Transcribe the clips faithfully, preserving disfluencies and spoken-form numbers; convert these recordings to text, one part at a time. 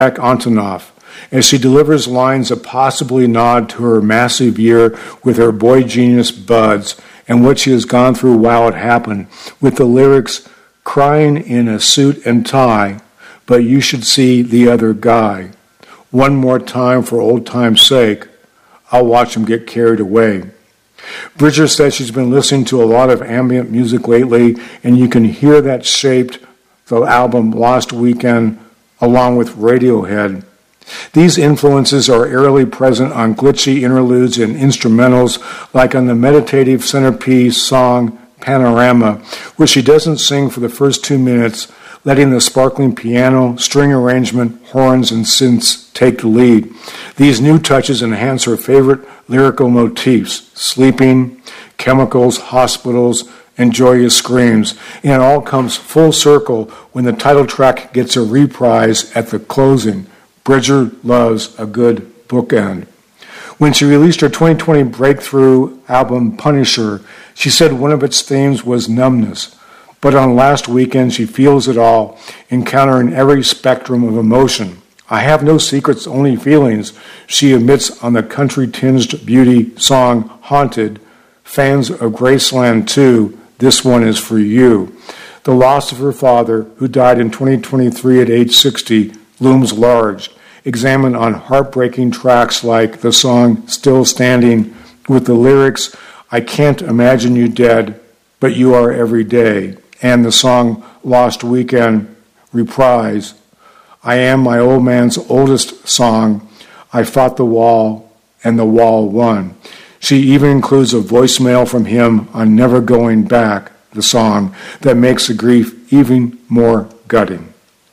Antonoff, as she delivers lines that possibly nod to her massive year with her boy genius buds and what she has gone through while it happened, with the lyrics, crying in a suit and tie, but you should see the other guy. One more time for old time's sake, I'll watch him get carried away. Bridger says she's been listening to a lot of ambient music lately, and you can hear that shaped the album Lost Weekend along with Radiohead. These influences are eerily present on glitchy interludes and instrumentals, like on the meditative centerpiece song Panorama, where she doesn't sing for the first two minutes, letting the sparkling piano, string arrangement, horns, and synths take the lead. These new touches enhance her favorite lyrical motifs, sleeping, chemicals, hospitals, and joyous screams, and it all comes full circle when the title track gets a reprise at the closing. Bridger loves a good bookend. When she released her twenty twenty breakthrough album Punisher, she said one of its themes was numbness. But on Last Weekend, she feels it all, encountering every spectrum of emotion. I have no secrets, only feelings, she admits on the country-tinged beauty song Haunted. Fans of Graceland two, this one is for you. The loss of her father, who died in twenty twenty-three at age sixty, looms large, examined on heartbreaking tracks like the song Still Standing, with the lyrics, I can't imagine you dead, but you are every day, and the song Lost Weekend reprise, I am my old man's oldest song, I fought the wall, and the wall won. She even includes a voicemail from him on Never Going Back, the song, that makes the grief even more gutting.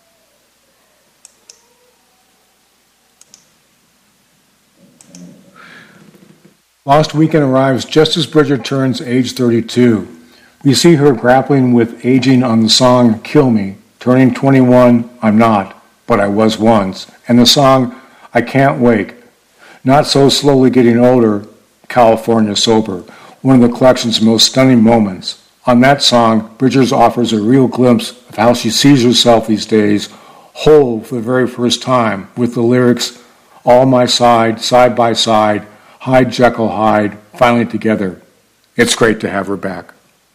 Lost Weekend arrives just as Bridger turns age thirty-two. We see her grappling with aging on the song Kill Me, turning twenty-one, I'm not, but I was once, and the song I Can't Wake, not so slowly getting older, California Sober, one of the collection's most stunning moments. On that song, Bridger offers a real glimpse of how she sees herself these days, whole for the very first time, with the lyrics, all my side, side by side, Hyde, Jekyll, Hyde, finally together. It's great to have her back.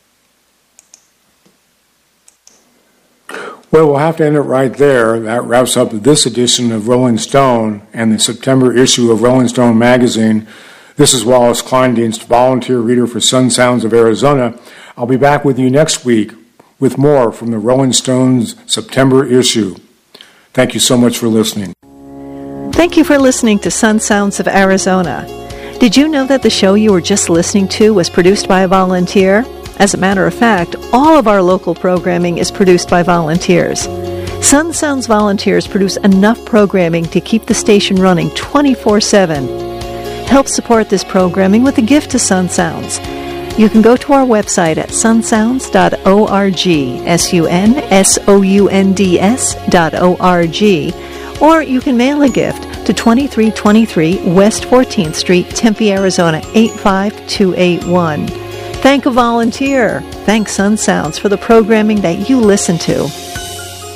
Well, we'll have to end it right there. That wraps up this edition of Rolling Stone and the September issue of Rolling Stone magazine. This is Wallace Kleindienst, volunteer reader for Sun Sounds of Arizona. I'll be back with you next week with more from the Rolling Stone's September issue. Thank you so much for listening. Thank you for listening to Sun Sounds of Arizona. Did you know that the show you were just listening to was produced by a volunteer? As a matter of fact, all of our local programming is produced by volunteers. Sun Sounds volunteers produce enough programming to keep the station running twenty-four seven. Help support this programming with a gift to Sun Sounds. You can go to our website at sun sounds dot org, S U N S O U N D S dot O R G, or you can mail a gift to twenty-three twenty-three West fourteenth Street, Tempe, Arizona, eight five two eight one. Thank a volunteer. Thank Sun Sounds for the programming that you listen to.